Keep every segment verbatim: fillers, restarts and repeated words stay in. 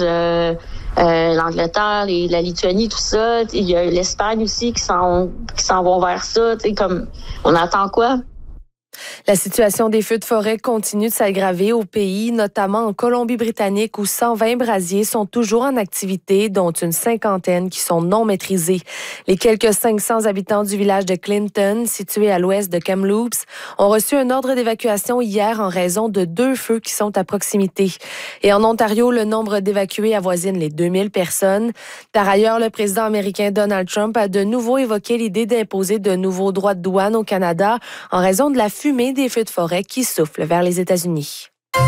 euh, euh, l'Angleterre, les, la Lituanie, tout ça. Il y a l'Espagne aussi qui s'en, qui s'en vont vers ça. Comme, on attend quoi? La situation des feux de forêt continue de s'aggraver au pays, notamment en Colombie-Britannique où cent vingt brasiers sont toujours en activité, dont une cinquantaine qui sont non maîtrisés. Les quelques cinq cents habitants du village de Clinton, situé à l'ouest de Kamloops, ont reçu un ordre d'évacuation hier en raison de deux feux qui sont à proximité. Et en Ontario, le nombre d'évacués avoisine les deux mille personnes. Par ailleurs, le président américain Donald Trump a de nouveau évoqué l'idée d'imposer de nouveaux droits de douane au Canada en raison de la fumée des feux de forêt qui soufflent vers les États-Unis.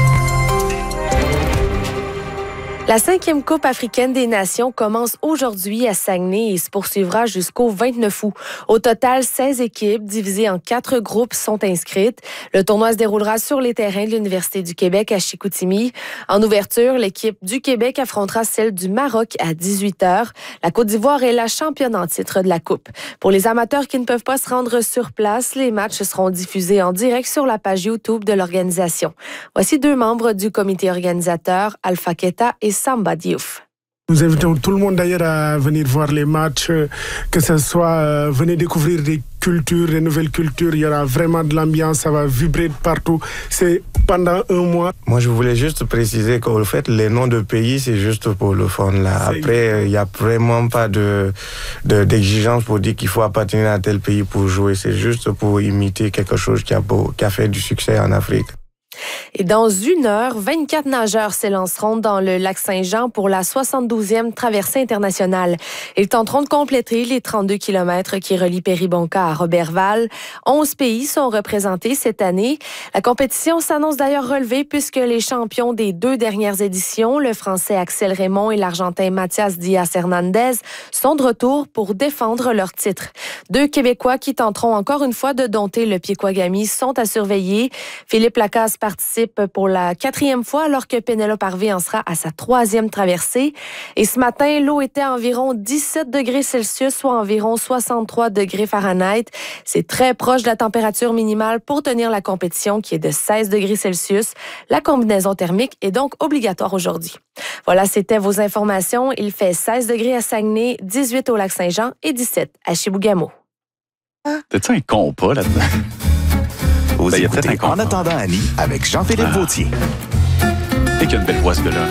La cinquième Coupe africaine des Nations commence aujourd'hui à Saguenay et se poursuivra jusqu'au vingt-neuf août. Au total, seize équipes divisées en quatre groupes sont inscrites. Le tournoi se déroulera sur les terrains de l'Université du Québec à Chicoutimi. En ouverture, l'équipe du Québec affrontera celle du Maroc à dix-huit heures. La Côte d'Ivoire est la championne en titre de la Coupe. Pour les amateurs qui ne peuvent pas se rendre sur place, les matchs seront diffusés en direct sur la page YouTube de l'organisation. Voici deux membres du comité organisateur, Alpha Keta et Samba Diouf. Nous invitons tout le monde d'ailleurs à venir voir les matchs, que ce soit euh, venez découvrir des cultures, des nouvelles cultures. Il y aura vraiment de l'ambiance, ça va vibrer de partout. C'est pendant un mois. Moi, je voulais juste préciser qu'au fait, les noms de pays, c'est juste pour le fun. Là. Après, il n'y a vraiment pas de, de, d'exigence pour dire qu'il faut appartenir à tel pays pour jouer. C'est juste pour imiter quelque chose qui a, beau, qui a fait du succès en Afrique. Et dans une heure, vingt-quatre nageurs s'élanceront dans le lac Saint-Jean pour la soixante-douzième traversée internationale. Ils tenteront de compléter les trente-deux kilomètres qui relient Péribonka à Roberval. onze pays sont représentés cette année. La compétition s'annonce d'ailleurs relevée puisque les champions des deux dernières éditions, le Français Axel Raymond et l'Argentin Mathias Diaz-Hernandez, sont de retour pour défendre leur titre. Deux Québécois qui tenteront encore une fois de dompter le Piquagami sont à surveiller. Philippe Lacasse participe pour la quatrième fois alors que Pénélope Harvey en sera à sa troisième traversée. Et ce matin, l'eau était à environ dix-sept degrés Celsius, soit environ soixante-trois degrés Fahrenheit. C'est très proche de la température minimale pour tenir la compétition qui est de seize degrés Celsius. La combinaison thermique est donc obligatoire aujourd'hui. Voilà, c'était vos informations. Il fait seize degrés à Saguenay, dix-huit au Lac-Saint-Jean et dix-sept à Chibougamau. T'as-tu un compas là-dedans? Vous Ben, écoutez En attendant Annie avec Jean-Philippe ah. Vautier. C'est qu'il y a une belle voix, ce gars-là.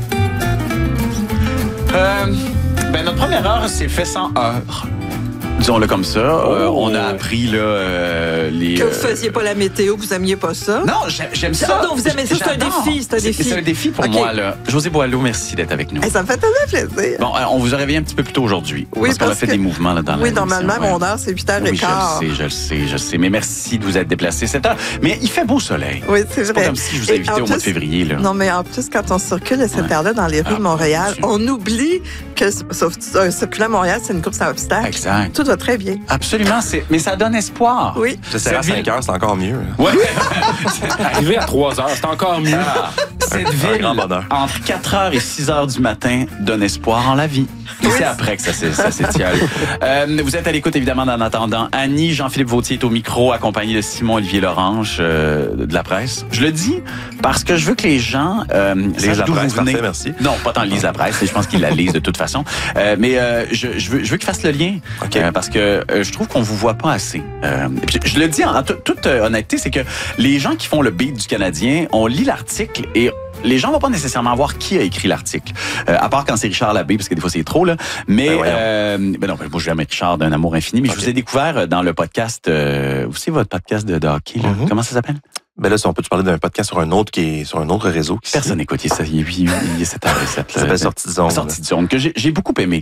Euh, ben, notre première heure s'est fait sans heure. Disons-le comme ça. Oh. Euh, on a appris là, euh, les... Que vous faisiez pas la météo, que vous aimiez pas ça. Non, j'aime, j'aime ça. Non, vous aimez ça, c'est un défi. C'est un défi, c'est un défi pour okay. moi. Là. José Boileau, merci d'être avec nous. Hey, ça me fait tellement plaisir. Bon, euh, on vous a réveillé un petit peu plus tôt aujourd'hui. Oui, parce, parce qu'on a fait que... des mouvements là, dans oui, la Oui, normalement, ouais. mon heure, c'est huit heures quinze. Oui, je le sais, je le sais, je le sais. Mais merci de vous être déplacé cette heure. Mais il fait beau soleil. Oui, c'est vrai. C'est pas comme si je vous invitais au mois de février. Là. Non, mais en plus, quand on circule à cette ouais. heure-là dans les rues ah, de Montréal, on oublie que circuler à Montréal, c'est une course à obstacles. Exact. Tout va très bien. Absolument. C'est... Mais ça donne espoir. Oui. Je sais, à cinq heures, c'est encore mieux. Oui. Arrivé à trois heures, c'est encore mieux. Ah, cette ville, entre quatre heures et six heures du matin, donne espoir en la vie. Et oui. c'est après que ça, ça s'étiole. euh, vous êtes à l'écoute, évidemment, d'En attendant Annie. Jean-Philippe Vautier est au micro, accompagné de Simon-Olivier Lorange euh, de la presse. Je le dis parce que je veux que les gens euh, lisent d'où la presse, vous venez. Parfait, merci. Non, pas tant lisent la presse, je pense qu'ils la lisent de toute façon. Euh, mais euh, je, je, veux, je veux qu'ils fassent le lien. Okay. Euh, parce que euh, je trouve qu'on vous voit pas assez. Euh, je le dis en toute honnêteté, c'est que les gens qui font le beat du Canadien, on lit l'article et les gens vont pas nécessairement voir qui a écrit l'article. Euh, à part quand c'est Richard Labbé, parce que des fois c'est trop, là. Mais, ben, euh, ben non, moi je vais mettre Richard d'un amour infini, mais okay. je vous ai découvert dans le podcast, euh, vous savez votre podcast de, de hockey, là? Mm-hmm. Comment ça s'appelle? Ben là, si on peut te parler d'un podcast sur un autre qui est sur un autre réseau. Personne n'écoute ça. Il y a, il y a cette recette. Ça s'appelle Sortie de zone. Sortie de zone, que j'ai, j'ai beaucoup aimé.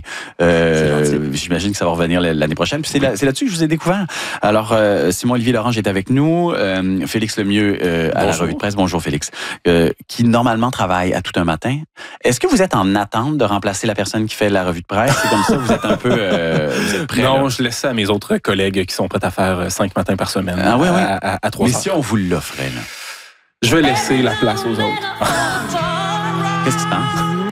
Euh, j'imagine que ça va revenir l'année prochaine. Puis c'est, là, c'est là-dessus que je vous ai découvert. Alors, euh, Simon-Olivier Lorange est avec nous. Euh, Félix Lemieux euh, à la revue de presse. Bonjour, Félix. Euh, qui normalement travaille à tout un matin. Est-ce que vous êtes en attente de remplacer la personne qui fait la revue de presse? C'est comme ça, vous êtes un peu euh, vous êtes prêt, non, là? Je laisse ça à mes autres collègues qui sont prêts à faire cinq matins par semaine. Ah oui, oui. À, à, à trois Mais heures. si on vous l'offrait, là? Je vais laisser la place aux autres. Qu'est-ce qui se passe?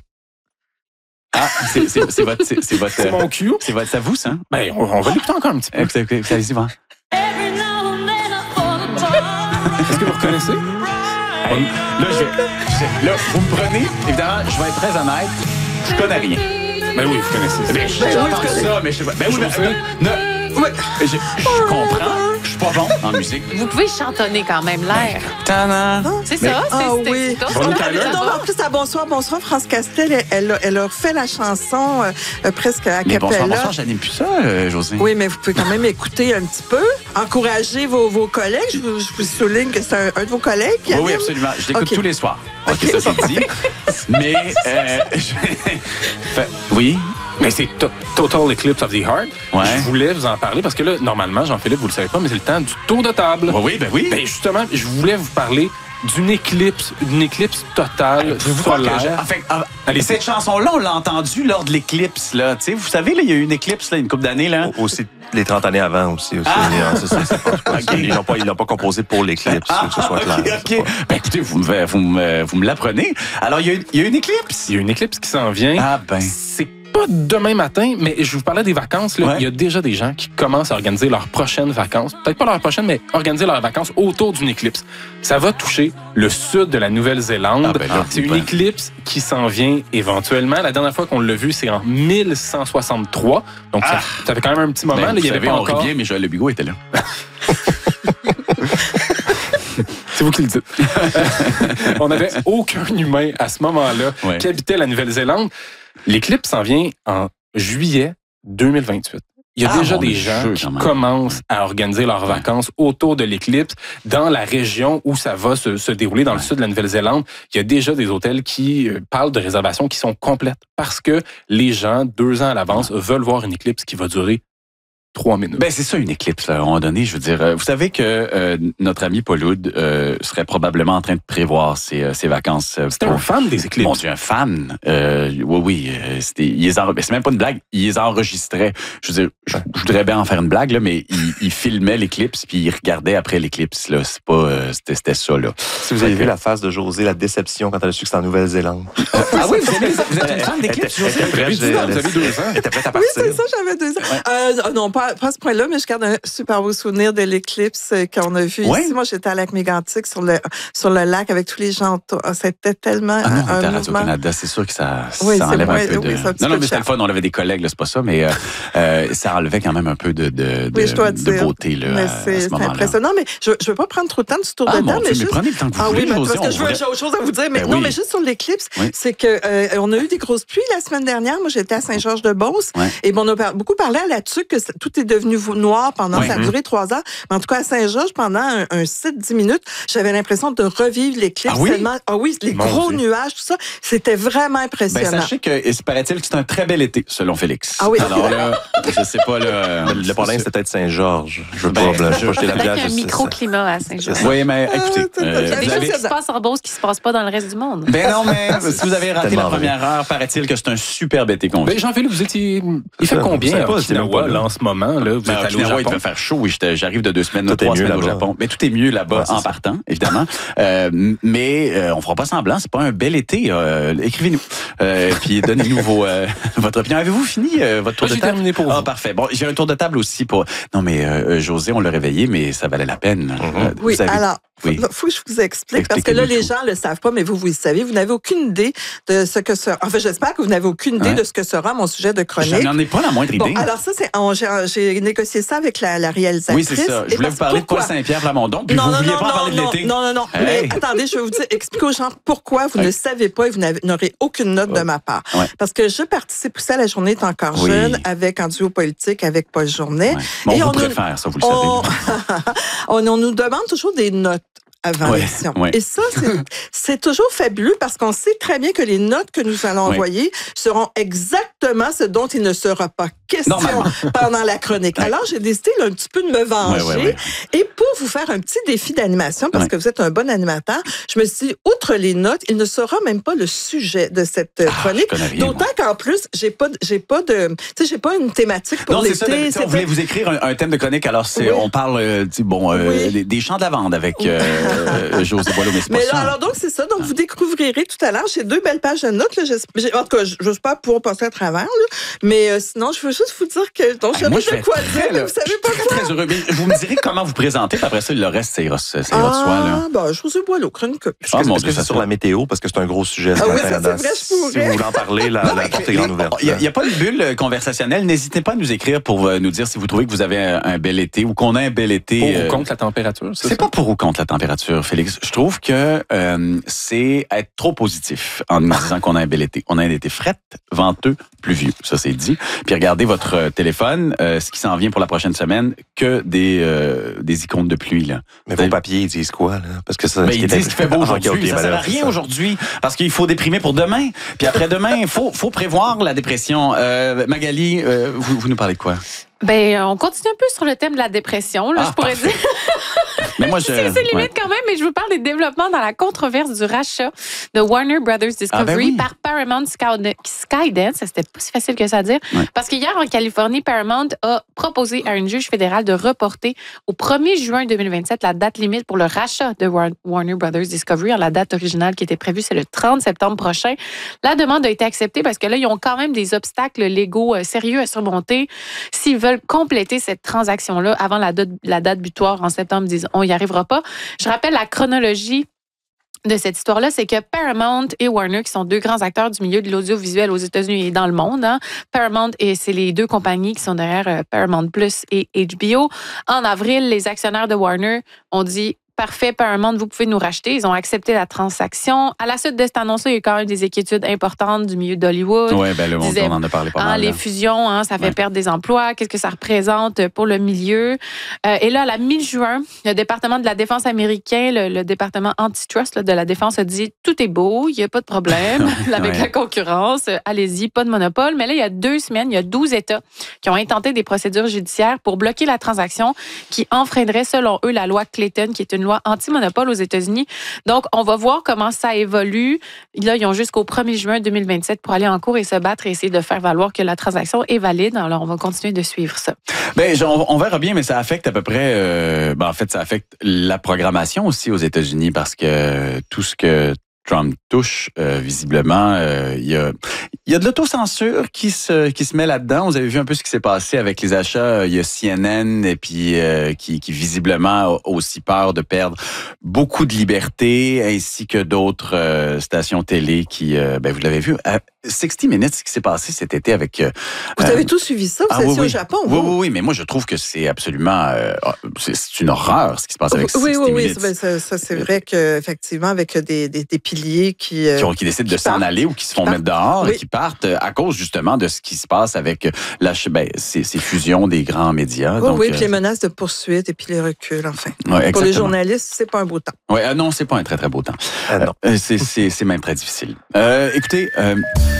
Ah, c'est, c'est, c'est votre... C'est, c'est, votre, c'est mon cue. C'est votre... Ça vous, ça? Ben, on, on va l'écouter encore un petit peu. Okay, okay, allez-y, voir. Est-ce que vous reconnaissez? Hey, là, je vais, je- là, vous me prenez, évidemment, je vais être très honnête, je connais rien. Ben oui, vous connaissez ça. Ben, j'ai entendu ça, mais je sais pas. Ben oui, mais, euh, non, ouais, je, je comprends, je suis pas bon en musique. Vous pouvez chantonner quand même l'air. Tana. C'est Mais- ça? Ah c'est, oui. c'est, c'est, Bonne c'est, Tyler. c'est, Non, mais en plus, à Bonsoir, Bonsoir, France Castel, elle, elle, elle a fait la chanson euh, euh, presque à Mais bonsoir, cappella. bonsoir, j'anime plus ça, euh, José. Oui, mais vous pouvez quand même écouter un petit peu. Encourager vos, vos collègues. Je vous, je vous souligne que c'est un, un de vos collègues qui Oui, oui, anime. absolument. Je l'écoute Ok. tous les soirs. OK, Ok. ça c'est dit. Mais, euh, je- Fait- oui. Mais c'est to- Total Eclipse of the Heart. Ouais. Je voulais vous en parler parce que là, normalement, Jean-Philippe, vous le savez pas, mais c'est le temps du tour de table. Oui, oui, ben oui. Ben justement, je voulais vous parler d'une éclipse, d'une éclipse totale Pouvez-vous croire que j'ai- solaire. en fait, ah, Allez, cette chanson-là, on l'a entendue lors de l'éclipse, là. Tu sais, vous savez, là, il y a eu une éclipse, là, une couple d'années, là. Aussi, les trente années avant aussi. aussi Ah! euh, c'est ça, c'est pas- c'est pas- Ok. Ils l'ont pas, ils l'ont pas composé pour l'éclipse, que ce soit clair. OK, C'est OK. pas- Ben, écoutez, vous me, vous me, vous me l'apprenez. Alors, il y, a, il y a une éclipse. Il y a une éclipse qui s'en vient. Ah, ben. C'est pas demain matin, mais je vous parlais des vacances. Là. Ouais. Il y a déjà des gens qui commencent à organiser leurs prochaines vacances. Peut-être pas leurs prochaines, mais organiser leurs vacances autour d'une éclipse. Ça va toucher le sud de la Nouvelle-Zélande. Ah, ben là, c'est une ben. éclipse qui s'en vient éventuellement. La dernière fois qu'on l'a vu, c'est en mille cent soixante-trois. Donc, ça, ça fait quand même un petit moment. Ben, là, vous il y avait savez, pas on encore... rit bien, mais Joël Le Bigot était là. C'est vous qui le dites. On n'avait aucun humain à ce moment-là Ouais. qui habitait la Nouvelle-Zélande. L'éclipse s'en vient en juillet deux mille vingt-huit. Il y a Ah, déjà mon des Dieu, gens qui quand même. commencent à organiser leurs vacances autour de l'éclipse dans la région où ça va se, se dérouler, dans le sud de la Nouvelle-Zélande. Il y a déjà des hôtels qui euh, parlent de réservations qui sont complètes parce que les gens, deux ans à l'avance, veulent voir une éclipse qui va durer trois minutes. Ben, c'est ça, une éclipse, là, à un moment donné. Je veux dire, euh, vous savez que euh, notre ami Paul Oud euh, serait probablement en train de prévoir ses, euh, ses vacances. euh, C'est un pour- fan des éclipses. Mon Dieu, un fan. Euh, oui, oui. euh, c'était, il les en- ben, c'est même pas une blague. Il les enregistrait. Je veux dire, je, je voudrais bien en faire une blague, là, mais il, il filmait l'éclipse puis il regardait après l'éclipse. Là, c'est pas, euh, c'était, c'était ça, là. Si vous avez vu la face de José, la déception quand elle a su que c'était en Nouvelle-Zélande. Ah oui, vous, aimez, vous êtes une fan d'éclipse, Elle était José? prête, Vous avez elle- deux ans. Elle était prête à Oui, partir. c'est ça, j'avais deux ans. Euh, non, pas, pas à ce point-là, mais je garde un super beau souvenir de l'éclipse euh, qu'on a vu Ouais. ici. Moi, j'étais à Lac-Mégantic sur le, sur le lac avec tous les gens autour. Ah, c'était tellement Ah non, on un était à mouvement. Radio-Canada, c'est sûr que ça, Oui, ça c'est enlève un vrai, peu de... oui, c'est un petit non, non, peu mais c'était cher. le fun, on avait des collègues, là, c'est pas ça, mais euh, euh, ça enlevait quand même un peu de, de, de, Oui, je dois de dire. beauté, là, Mais à c'est ce c'est moment-là. impressionnant. Mais je ne veux pas prendre trop de temps du tour Ah, de mon table. Dieu, mais juste... prenez le temps que vous Ah voulez, oui, mais José, parce que on je veux, voulait- j'ai autre chose à vous dire. Mais Ben non, oui. mais juste sur l'éclipse, Oui. c'est que euh, on a eu des grosses pluies la semaine dernière. Moi, j'étais à Saint-Georges-de-Beauce. Ouais. Et bon, on a par- beaucoup parlé à là-dessus que c- tout est devenu noir pendant, Ouais. ça a duré trois heures. Mais en tout cas, à Saint-Georges, pendant un, un sept dix minutes, j'avais l'impression de revivre l'éclipse. Ah oui? tellement- ah oui, les Mon gros Dieu. nuages, tout ça, c'était vraiment Ben, impressionnant. sachez que, et paraît-il que c'est un très bel été, selon Félix. Ah oui. Alors là, je sais pas, là... Le problème, c'était peut-être Saint-Georges. Je veux Ben, pas, là, je veux pas jeter la Peut-être bière. qu'il y a un je sais ça. microclimat à Saint-Jean. Oui, mais écoutez, Ah, euh, t'as- Il y a des vous choses avez... qui se passent en Beauce qui se passent pas dans le reste du monde. Ben non, mais si vous avez raté Tellement la première heure, paraît-il que c'est un superbe été qu'on Ben, vit. Jean-Philippe, vous étiez... Il fait Ça, combien vous savez à pas, c'est même Okinawa, pas là. là, en ce moment? Là? Vous Ben, êtes allé au Okinawa, il Japon? peut faire chaud. Oui, j'étais- j'arrive de deux semaines, Tout trois est mieux semaines au là-bas. Japon. Mais tout est mieux là-bas Ouais, c'est en ça. partant, évidemment. Euh, mais euh, on fera pas semblant. C'est pas un bel été. Euh, écrivez-nous. Euh, puis donnez-nous vos, euh, votre opinion. Avez-vous fini euh, votre tour Moi, de j'ai table? terminé pour Ah, vous. parfait. Bon, j'ai un tour de table aussi pour... Non, mais euh, José, on l'a réveillé, mais ça valait la peine. Euh, Oui, vous avez- alors, Oui. il faut que je vous explique, parce que là, les gens ne le savent pas, mais vous, vous le savez. Vous n'avez aucune idée de ce que sera... Enfin, j'espère que vous n'avez aucune idée Ouais. de ce que sera mon sujet de Je chronique. n'en ai pas la moindre Bon, idée. alors ça, c'est, on- j'ai, j'ai négocié ça avec la, la réalisatrice. Oui, c'est ça. Je Et voulais parce- vous parler de Paul pourquoi? Saint-Pierre Plamondon, puis Non, vous non, vouliez non, pas en parler de non, l'été. non, non, non. Hey. Mais attendez, je vais vous dire, expliquer aux gens pourquoi vous Ouais. ne savez pas et vous n'avez- n'aurez aucune note de ma part. Ouais. Parce que je participe aussi à La Journée est encore Oui. jeune avec en duo politique avec Paul Journet. Ouais. Bon, Et on vous on nous- préfère, ça, vous le On... savez. on, on nous demande toujours des notes avant Ouais, l'émission. ouais. Et ça, c'est, c'est toujours fabuleux parce qu'on sait très bien que les notes que nous allons Ouais. envoyer seront exactement ce dont il ne sera pas question Normalement. pendant la chronique. Ouais. Alors, j'ai décidé là, un petit peu de me venger. Ouais, ouais, ouais. Et pour vous faire un petit défi d'animation, parce Ouais. que vous êtes un bon animateur, je me suis dit, outre les notes, il ne sera même pas le sujet de cette euh, Ah, chronique. je connais rien, D'autant qu'en plus, j'ai pas, de- j'ai pas de, tu sais, j'ai pas une thématique pour Non, c'est l'été. ça. d'habitude, c'est On pas- voulait vous écrire un, un thème de chronique. Alors, c'est, Oui. on parle, euh, tu sais, bon, euh, Oui. des, des champs de lavande avec euh, euh, José Boileau, mais c'est pas Mais ça. là, alors donc, c'est ça. Donc, vous découvrirez tout à l'heure. J'ai deux belles pages de notes. Là. J'es- j'ai- En tout cas, j'espère pouvoir passer à travers. travers. Là. Mais euh, sinon, je veux juste vous dire que donc, je moi, sais je pas quoi très, dire, mais là, vous savez je pas suis quoi. très, très heureux. Mais vous me direz comment vous présentez, puis après ça, le reste, ça ira, ça ira ah, de soi. Là. Ben, José Boileau, chronique. Est-ce que, Ah, mon est-ce que Dieu, c'est ça sur fait- la météo? Parce que c'est un gros sujet ce Ah oui, matin. ça, c'est Adam. vrai, je si pourrais. vous voulez en parler, la, la porte est grande ouverte. Il n'y a, a pas de bulle conversationnelle. N'hésitez pas à nous écrire pour euh, nous dire si vous trouvez que vous avez un, un bel été ou qu'on a un bel été. Pour euh, ou contre la température, c'est, C'est ça? pas pour ou contre la température, Félix. Je trouve que euh, c'est être trop positif en nous disant qu'on a un bel été. On a un été fret, venteux, pluvieux. Ça, c'est dit. Puis regardez votre téléphone, euh, ce qui s'en vient pour la prochaine semaine, que des euh, des icônes de pluie. Là. Mais vos papiers, ils disent quoi? Là? Parce que ça, Ben, ce qui ils était- disent qu'il fait beau Ah, ok, aujourd'hui. ok, ça sert à madame, c'est rien ça. aujourd'hui parce qu'il faut déprimer pour demain. Puis après-demain, il faut, faut prévoir la dépression. Euh, Magali, euh, vous, vous nous parlez de quoi? Ben, on continue un peu sur le thème de la dépression, là, Ah, je pourrais parfait. dire. Mais moi, je, C'est c'est limite ouais. quand même, mais je vous parle des développements dans la controverse du rachat de Warner Brothers Discovery Ah, ben oui. par Paramount Sky- Skydance. C'était pas si facile que ça à dire. Ouais. Parce qu'hier, en Californie, Paramount a proposé à une juge fédérale de reporter au premier juin deux mille vingt-sept la date limite pour le rachat de War- Warner Brothers Discovery. La date originale qui était prévue, c'est le trente septembre prochain. La demande a été acceptée parce que là, ils ont quand même des obstacles légaux euh, sérieux à surmonter. S'ils veulent compléter cette transaction-là avant la date, la date butoir en septembre, ils disent on n'y arrivera pas. Je rappelle la chronologie de cette histoire-là, c'est que Paramount et Warner, qui sont deux grands acteurs du milieu de l'audiovisuel aux États-Unis et dans le monde, hein, Paramount, et c'est les deux compagnies qui sont derrière euh, Paramount Plus et H B O. En avril, les actionnaires de Warner ont dit parfait, Paramount, vous pouvez nous racheter. Ils ont accepté la transaction. À la suite de cette annonce-là, il y a eu quand même des inquiétudes importantes du milieu d'Hollywood. Oui, ben le monde, Disait, on en a parlé pas hein, mal. les là. fusions, hein, ça fait Ouais. perdre des emplois. Qu'est-ce que ça représente pour le milieu? Euh, et là, à la mi-juin, le département de la défense américain, le, le département antitrust là, de la défense a dit tout est beau, il n'y a pas de problème avec Ouais. la concurrence. Euh, Allez-y, pas de monopole. Mais là, il y a deux semaines, il y a douze États qui ont intenté des procédures judiciaires pour bloquer la transaction qui enfreindrait, selon eux, la loi Clayton, qui est une loi anti-monopole aux États-Unis. Donc, on va voir comment ça évolue. Là, ils ont jusqu'au premier juin deux mille vingt-sept pour aller en cours et se battre et essayer de faire valoir que la transaction est valide. Alors, on va continuer de suivre ça. Ben, on, on verra bien, mais ça affecte à peu près. Euh, ben, en fait, ça affecte la programmation aussi aux États-Unis parce que tout ce que Trump touche, euh, visiblement, euh, il y a, il y a de l'autocensure qui se qui se met là-dedans. Vous avez vu un peu ce qui s'est passé avec les achats. Il y a C N N et puis euh, qui, qui visiblement a aussi peur de perdre beaucoup de liberté, ainsi que d'autres euh, stations télé qui, euh, ben vous l'avez vu, à sixty minutes, ce qui s'est passé cet été avec. Euh, Vous avez tout suivi ça? Vous ah, étiez oui, au oui. Japon? Oui, oui, oui, mais moi je trouve que c'est absolument, euh, c'est, c'est une horreur ce qui se passe avec Oui, sixty oui, oui. minutes. Ça, ça, ça, c'est vrai qu'effectivement, avec des, des, des piliers qui... euh, Qui, ont- qui décident de qui s'en partent. aller ou qui se font Qui mettre dehors Oui. et qui partent à cause justement de ce qui se passe avec la, ben, ces, ces fusions des grands médias. Oui, Donc, oui, euh, puis les menaces de poursuite et puis les reculs, enfin. ouais, Pour les exactement. journalistes, c'est pas un beau temps. Ouais, euh, non, c'est pas un très très beau temps. Ah, non. Euh, c'est, c'est, c'est même très difficile. Euh, écoutez, euh,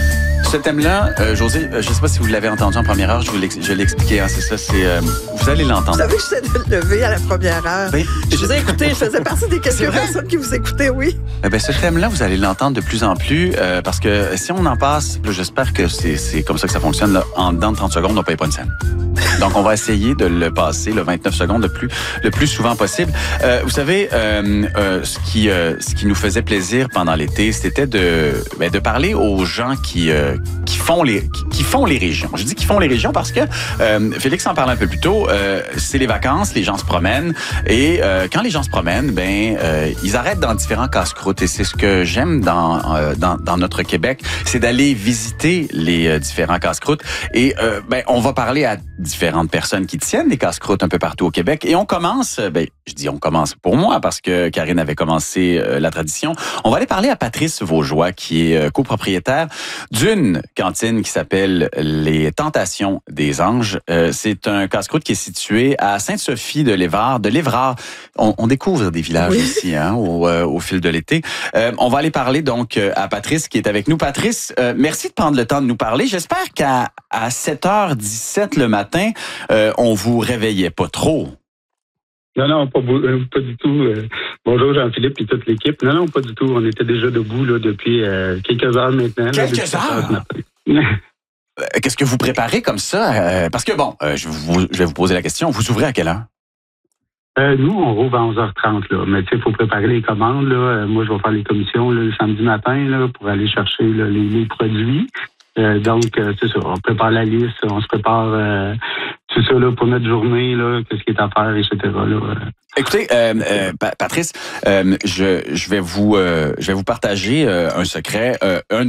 ce thème-là, euh, José, euh, je sais pas si vous l'avez entendu en première heure, je vous l'ex- je l'ai expliqué, hein, c'est ça, c'est, euh, vous allez Vous l'entendre. savez que j'essaie de le lever à la première heure. Ben, Je vous ai écouté, je faisais partie des C'est quelques vrai? personnes qui vous écoutaient, oui. Eh ben, ce thème-là, vous allez l'entendre de plus en plus euh, parce que si on en passe, là, j'espère que c'est, c'est comme ça que ça fonctionne, là, en dedans de trente secondes, on paye pas une scène. Donc, on va essayer de le passer, le vingt-neuf secondes, le plus, le plus souvent possible. Euh, vous savez, euh, euh, ce, qui, euh, ce qui nous faisait plaisir pendant l'été, c'était de, ben, de parler aux gens qui, euh, qui, font les, qui, qui font les régions. Je dis qu'ils font les régions parce que, euh, Félix en parlait un peu plus tôt, euh, c'est les vacances, les gens se promènent et euh, quand les gens se promènent, ben, euh, ils arrêtent dans différents casse-croûtes et c'est ce que j'aime dans, euh, dans, dans notre Québec, c'est d'aller visiter les euh, différents casse-croûtes et euh, ben, on va parler à différentes personnes qui tiennent des casse-croûtes un peu partout au Québec. Et on commence, ben, je dis on commence pour moi parce que Karine avait commencé euh, la tradition. On va aller parler à Patrice Vaugeois qui est euh, copropriétaire d'une cantine qui s'appelle Les Tentations des Anges. Euh, c'est un casse-croûte qui est situé à Sainte-Sophie de l'Évrard, de l'Évrard. On, on découvre des villages Oui. ici hein, au, euh, au fil de l'été. Euh, on va aller parler donc euh, à Patrice qui est avec nous. Patrice, euh, merci de prendre le temps de nous parler. J'espère qu'à à sept heures dix-sept le matin, euh, on vous réveillait pas trop. Non, non, pas, beau- euh, pas du tout. Euh, bonjour Jean-Philippe et toute l'équipe. Non, non, pas du tout. On était déjà debout là, depuis euh, quelques heures maintenant. là, Quelques depuis sept heures? ce matin. Euh, Qu'est-ce que vous préparez comme ça? Euh, parce que bon, euh, je, vous- je vais vous poser la question. Vous ouvrez à quelle heure? Euh, nous, on rouvre à onze heures trente. Là. Mais tu sais, il faut préparer les commandes. Là. Euh, moi, je vais faire les commissions là, le samedi matin là, pour aller chercher là, les, les produits. Euh, donc, euh, c'est ça. On prépare la liste, on se prépare euh, tout ça là, pour notre journée, là, qu'est-ce qui est à faire, et cetera. Là. Écoutez, euh, euh, Patrice, euh, je, je vais vous, euh, je vais vous partager euh, un secret. Euh, un